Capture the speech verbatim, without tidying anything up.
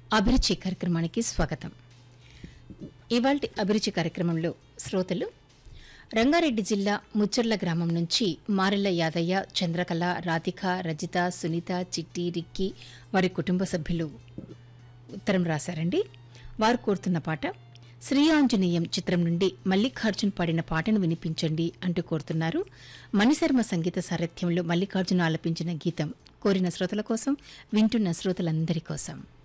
అభిరుచి కార్యక్రమానికి స్వాగతం. ఇవాల్టి అభిరుచి కార్యక్రమంలో శ్రోతలు రంగారెడ్డి జిల్లా ముచ్చర్ల గ్రామం నుంచి మారెల్ల యాదయ్య, చంద్రకళ, రాధిక, రజిత, సునీత, చిట్టి, రిక్కి వారి కుటుంబ సభ్యులు ఉత్తరం రాశారండి. వారు కోరుతున్న పాట శ్రీ ఆంజనేయం చిత్రం నుండి మల్లికార్జున్ పాడిన పాటను వినిపించండి అంటూ కోరుతున్నారు. మణిశర్మ సంగీత సారథ్యంలో మల్లికార్జున ఆలపించిన గీతం కోరిన శ్రోతల కోసం, వింటున్న శ్రోతలందరి కోసం.